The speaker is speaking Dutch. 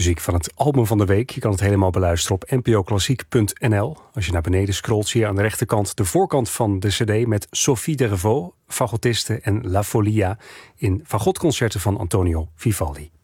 Muziek van het album van de week. Je kan het helemaal beluisteren op npoklassiek.nl. Als je naar beneden scrolt zie je aan de rechterkant de voorkant van de cd met Sophie Dervaux, fagotiste en La Folia in fagotconcerten van Antonio Vivaldi.